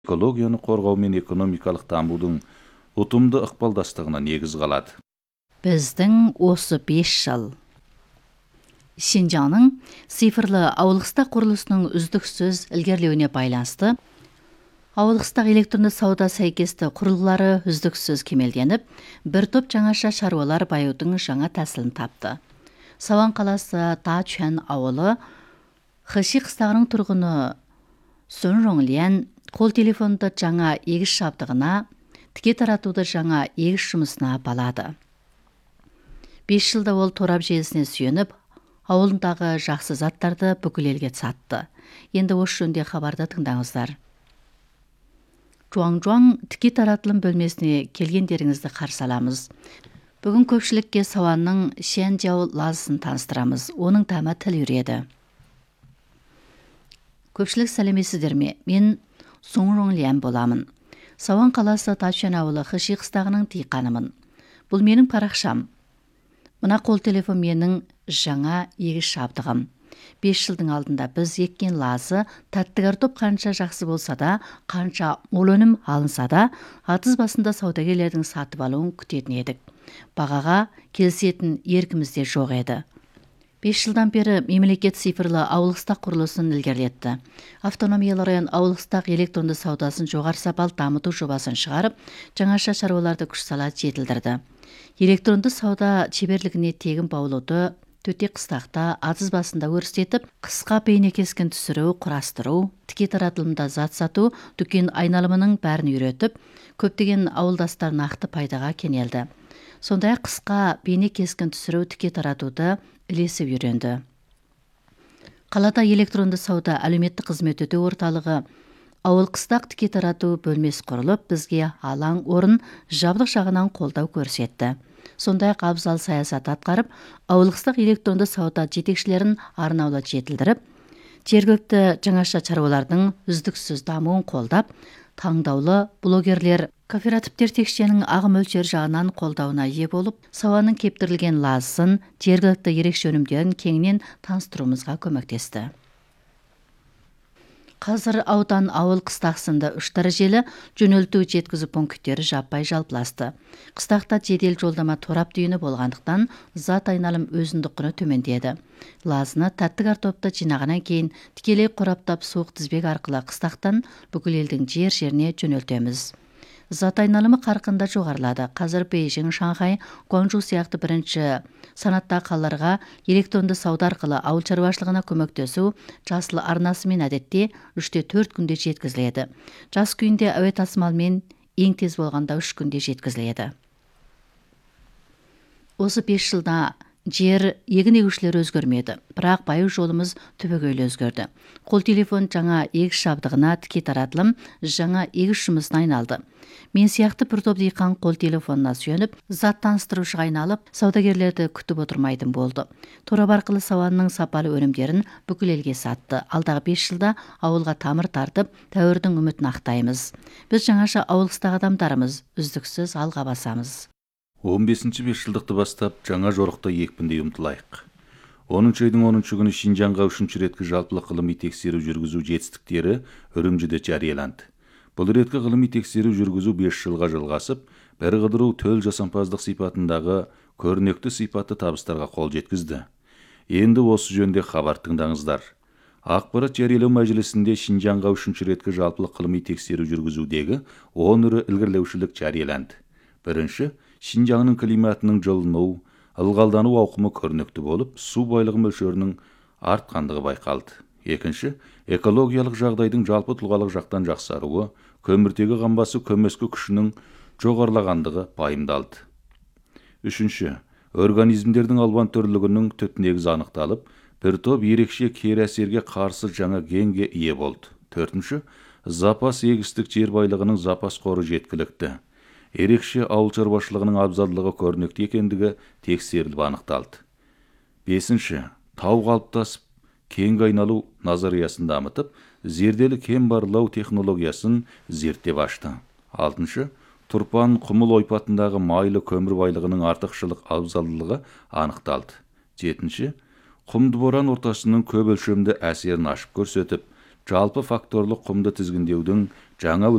экологияны қорғау мен экономикалық дамудың ұтымды ықпалдастығына негіз қалады. Біздің осы 5 жыл. Шинжаңның цифрлы ауылықстақ құрылысының үздіксіз ілгерілеуіне байланысты, ауылықстақ электронды сауда сәйкесті құрылғылары үздіксіз кемелденіп, бір топ жаңаша шаруалар баюдың жаңа тәсілін тапты. Саван қаласы Тачуан ауылы Хэши қыстағының тұрғыны Сүн Роңлен қол телефонды жаңа егіс жабдығына, тіке таратуды жаңа егіс жұмысына балады. 5 жылда ол торап желісіне сүйеніп, ауылындағы жақсы заттарды бүкіл елге сатты. Енді осы жөнде хабарды тыңдаңыздар. Жуаң тіке таратылым бөлмесіне келгендеріңізді қарсы аламыз. Бүгін көпшілікке сауанның шенжау лазысын таныстырамыз. Оның тамы тіл үйреді. Көпшілік сәлеметсіздер ме? Мен Сүн Роңлен боламын. Саван қаласы Тачуан ауылы Хэши қыстағының диқанымын. Бұл менің парақшам. Мына қол телефон менің жаңа егіс жабдығым. 5 жылдың алдында біз еккен лазы тәтті картоп қанша жақсы болса да, қанша мол өнім алынса да, атыз басында саудагерлердің сатып алуын күтетін едік. Бағаға келісетін еркімізде жоқ еді. 5 жылдан бері мемлекет цифрлы ауылықстақ құрылысын ілгерілетті. Автономиялы район ауылықстақ электронды саудасын жоғары сапалы дамыту жобасын шығарып, жаңаша шаруаларды күш сала жетілдірді. Электронды сауда шеберлігіне тегін баулуды төте қыстақта атыз басында өрістетіп, қысқа бейне кескін түсіру, құрастыру, тіке таратылымда зат сату, дүкен айналымының бәрін үйретіп, көптеген ауылдастар нақты пайдаға кенелді. Сондай қысқа бейне кескін түсіру, тіке таратуды ілесіп үйренді. Қалада электронды сауда әлеуметтік қызмет өтеу орталығы ауыл қыстақ тіке тарату бөлмесі құрылып, бізге алаң орын жабдық жағынан қолдау көрсетті. Сондай-ақ абзал саясат атқарып, ауылықстақ электронды сауда жетекшілерін арнаулы жетілдіріп, жергілікті жаңаша шаруалардың үздіксіз дамуын қолдап, таңдаулы блогерлер кооперативтер текшенің ағым мөлшері жағынан қолдауына ие болып, сауаның кептірілген лазысын, жергілікті ерекше өнімдерін кеңінен таныстыруымызға көмектесті. Қазір аудан ауыл қыстақсында 3 дәрежелі жөнелту жеткізу пункттері жаппай жалпыласты. Қыстақта жедел жолдама торап түйіні болғандықтан зат айналым өзіндік құны төмендеді. Лазыны тәтті картопты жинағаннан кейін тікелей қораптап суық тізбек арқылы қыстақтан бүкіл елдің жер-жеріне жөнелтеміз. Зат айналымы қарқында жоғарылады. Қазір Бейжің, Шанхай, Гуанчжоу сияқты бірінші санатта қалаларға электронды сауда арқылы ауыл шаруашылығына көмектесу жасыл арнасымен әдетте 3-4 күнде жеткізіледі. Жаз күйінде әуе тасымалымен ең тез болғанда 3 күнде жеткізіледі. Осы 5 жылда жер егін егушілер өзгермеді, бірақ баю жолымыз түбегейлі өзгерді. Қол телефон жаңа егіс жабдығына тіке таратылым жаңа егіс жұмысына айналды. Мен сияқты бір топ диқан қол телефонына сүйеніп, зат таныстырушыға айналып, саудагерлерді күтіп отырмайтын болды. Торап арқылы сауанның сапалы өнімдерін бүкіл елге сатты. Алдағы 5 жылда ауылға тамыр тартып, тәуірдің үмітін ақтаймыз. Біз жаңаша ауылықстақ адамдарымыз, үздіксіз алға басамыз. 15-ші 5 жылдықты бастап жаңа жорықта екпіндей ұмтылайық. 10 айдың 10 күні Шинжаңға 3-ші реткі жалпылық ғылыми тексеру жүргізу жетістіктері Үрімжіде жарияланды. Бұл реткі ғылыми тексеру жүргізу 5 жылға жалғасып, бір қыдыру төл жасампаздық сипатындағы көрнекті сипатты табыстарға қол жеткізді. Енді осы жөнде хабар тыңдаңыздар. Ақпарат жариялау мәжілісінде Шинжаңға 3-ші реткі жалпылық ғылыми тексеру жүргізудегі 10 үрі ілгерілеушілік жарияланды. Бірінші, Шинжаңның климатының жылыну, ылғалдану ауқымы көрнекті болып, су байлығы мөлшерінің артқандығы байқалды. Екінші, экологиялық жағдайдың жалпы тұлғалық жақтан жақсаруы, көміртегі қамбасы көмескі күшінің жоғарылағандығы пайымдалды. Үшінші, организмдердің алуан түрлілігінің түп-негізі анықталып, бір топ ерекше кері әсерге қарсы жаңа генге ие болды. Төртінші, запас егістік жер байлығының запас қоры жеткілікті. Ерекше ауыл шаруашылығының абзалдылығы көрнекті екендігі тексеріліп анықталды. Бесінші, тау қалыптасып, кең айналу назариясын дамытып, зерделі кен барлау технологиясын зерттеп ашты. Алтыншы, Тұрпан құмыл ойпатындағы майлы көмір байлығының артықшылық абзалдылығы анықталды. Жетінші, құмды боран ортасының көп өлшемді әсерін ашып көрсетіп, жалпы факторлы құмды тізгіндеудің жаңа